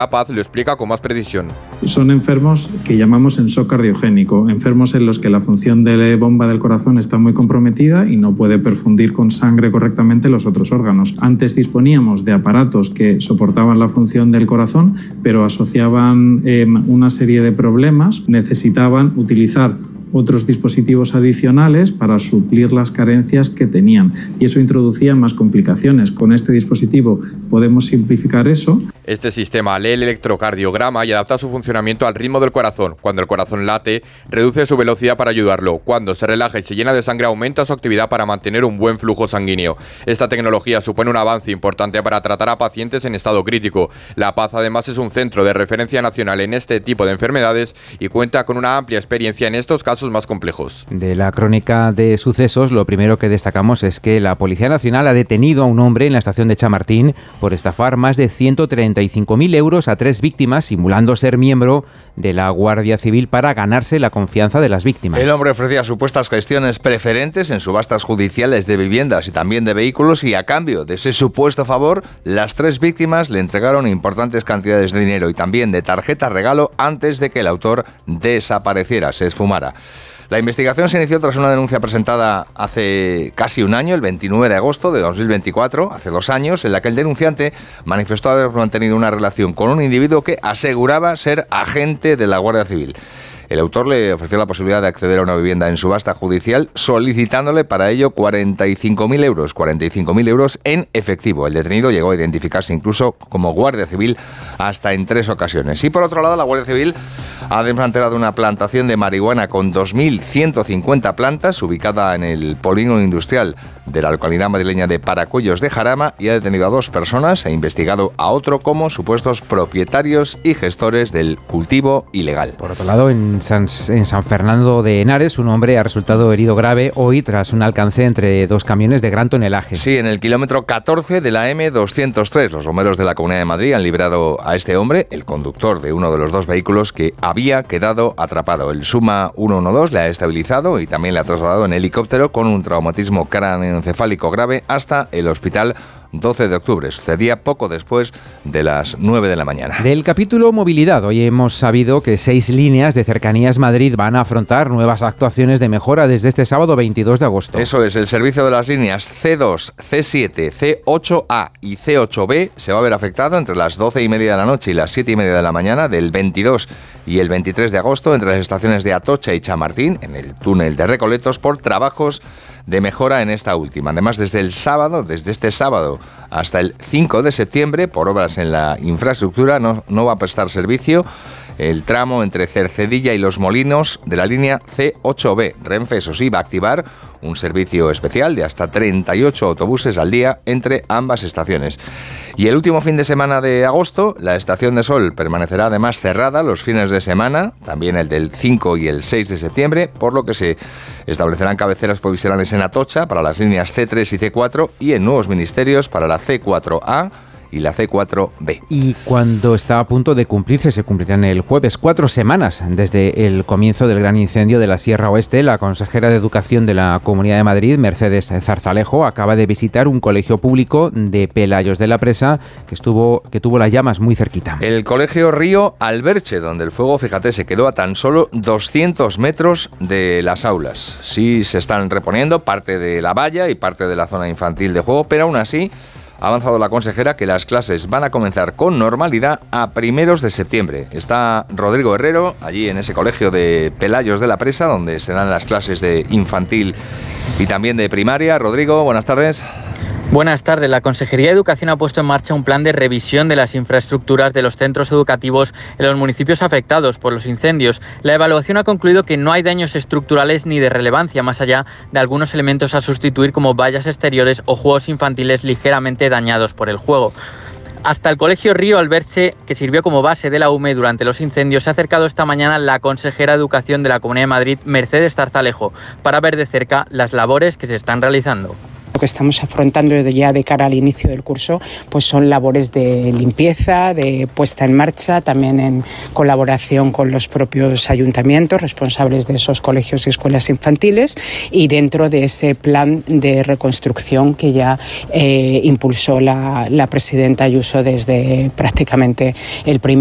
Paz lo explica con más precisión. Son enfermos que llamamos en shock cardiogénico, enfermos en los que la función de la bomba del corazón está muy comprometida y no puede perfundir con sangre correctamente los otros órganos. Antes disponíamos de aparatos que soportaban la función del corazón, pero asociaban una serie de problemas, necesitaban utilizar otros dispositivos adicionales para suplir las carencias que tenían y eso introducía más complicaciones. Con este dispositivo podemos simplificar eso. Este sistema lee el electrocardiograma y adapta su funcionamiento al ritmo del corazón. Cuando el corazón late, reduce su velocidad para ayudarlo. Cuando se relaja y se llena de sangre, aumenta su actividad para mantener un buen flujo sanguíneo. Esta tecnología supone un avance importante para tratar a pacientes en estado crítico. La Paz además es un centro de referencia nacional en este tipo de enfermedades y cuenta con una amplia experiencia en estos casos más complejos. De la crónica de sucesos, lo primero que destacamos es que la Policía Nacional ha detenido a un hombre en la estación de Chamartín por estafar más de 135.000 euros a 3 víctimas, simulando ser miembro de la Guardia Civil para ganarse la confianza de las víctimas. El hombre ofrecía supuestas gestiones preferentes en subastas judiciales de viviendas y también de vehículos y a cambio de ese supuesto favor, las 3 víctimas le entregaron importantes cantidades de dinero y también de tarjeta regalo antes de que el autor desapareciera, se esfumara. La investigación se inició tras una denuncia presentada hace casi un año, el 29 de agosto de 2024, hace 2 años, en la que el denunciante manifestó haber mantenido una relación con un individuo que aseguraba ser agente de la Guardia Civil. El autor le ofreció la posibilidad de acceder a una vivienda en subasta judicial, solicitándole para ello 45.000 euros en efectivo. El detenido llegó a identificarse incluso como Guardia Civil hasta en 3 ocasiones. Y por otro lado, la Guardia Civil ha desmantelado una plantación de marihuana con 2.150 plantas ubicada en el polígono industrial de la localidad madrileña de Paracuellos de Jarama y ha detenido a 2 personas e investigado a otro como supuestos propietarios y gestores del cultivo ilegal. Por otro lado, en San Fernando de Henares, un hombre ha resultado herido grave hoy tras un alcance entre 2 camiones de gran tonelaje. Sí, en el kilómetro 14 de la M203. Los bomberos de la Comunidad de Madrid han liberado a este hombre, el conductor de uno de los 2 vehículos que había quedado atrapado. El Suma 112 le ha estabilizado y también le ha trasladado en helicóptero con un traumatismo craneoencefálico grave hasta el hospital 12 de octubre. Sucedía poco después de las 9 de la mañana. Del capítulo movilidad, hoy hemos sabido que 6 líneas de Cercanías Madrid van a afrontar nuevas actuaciones de mejora desde este sábado 22 de agosto. Eso es, el servicio de las líneas C2, C7, C8A y C8B se va a ver afectado entre las 12:30 de la noche y las 7:30 de la mañana del 22 y el 23 de agosto entre las estaciones de Atocha y Chamartín, en el túnel de Recoletos, por trabajos de mejora en esta última. Además, desde este sábado hasta el 5 de septiembre, por obras en la infraestructura, no va a prestar servicio el tramo entre Cercedilla y Los Molinos de la línea C8B. Renfe, eso sí, va a activar un servicio especial de hasta 38 autobuses al día entre ambas estaciones. Y el último fin de semana de agosto, la Estación de Sol permanecerá además cerrada los fines de semana, también el del 5 y el 6 de septiembre, por lo que se establecerán cabeceras provisionales en Atocha para las líneas C3 y C4 y en nuevos ministerios para la C4A y la C4B. Y cuando está a punto de cumplirse, se cumplirán el jueves 4 semanas desde el comienzo del gran incendio de la Sierra Oeste, la consejera de Educación de la Comunidad de Madrid, Mercedes Zarzalejo, acaba de visitar un colegio público de Pelayos de la Presa que tuvo las llamas muy cerquita. El colegio Río Alberche, donde el fuego, fíjate, se quedó a tan solo 200 metros de las aulas. Sí se están reponiendo parte de la valla y parte de la zona infantil de juego, pero aún así ha avanzado la consejera que las clases van a comenzar con normalidad a primeros de septiembre. Está Rodrigo Herrero, allí en ese colegio de Pelayos de la Presa, donde se dan las clases de infantil y también de primaria. Rodrigo, buenas tardes. Buenas tardes. La Consejería de Educación ha puesto en marcha un plan de revisión de las infraestructuras de los centros educativos en los municipios afectados por los incendios. La evaluación ha concluido que no hay daños estructurales ni de relevancia, más allá de algunos elementos a sustituir como vallas exteriores o juegos infantiles ligeramente dañados por el juego. Hasta el colegio Río Alberche, que sirvió como base de la UME durante los incendios, se ha acercado esta mañana la consejera de Educación de la Comunidad de Madrid, Mercedes Zarzalejo, para ver de cerca las labores que se están realizando. que estamos afrontando ya de cara al inicio del curso, pues son labores de limpieza, de puesta en marcha, también en colaboración con los propios ayuntamientos responsables de esos colegios y escuelas infantiles, y dentro de ese plan de reconstrucción que ya impulsó la presidenta Ayuso desde prácticamente el primer